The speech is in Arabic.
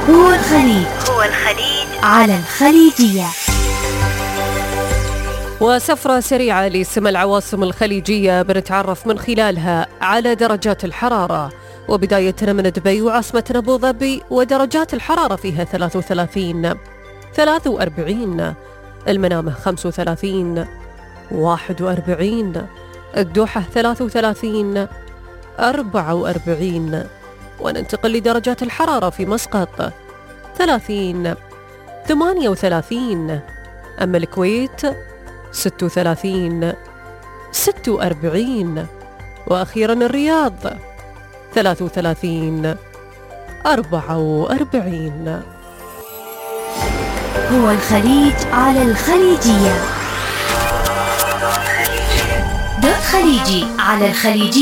هو الخليج على الخليجية. وسفرة سريعة لسمى العواصم الخليجية بنتعرف من خلالها على درجات الحرارة، وبدايتنا من دبي وعاصمة أبو ظبي، ودرجات الحرارة فيها 33 43، المنامة 35 41، الدوحة 33 44. وننتقل لدرجات الحرارة في مسقط 30 38، أما الكويت 36 46، وأخيرا الرياض 33 44. هو الخليج على الخليجية. دوت خليجي على الخليجية.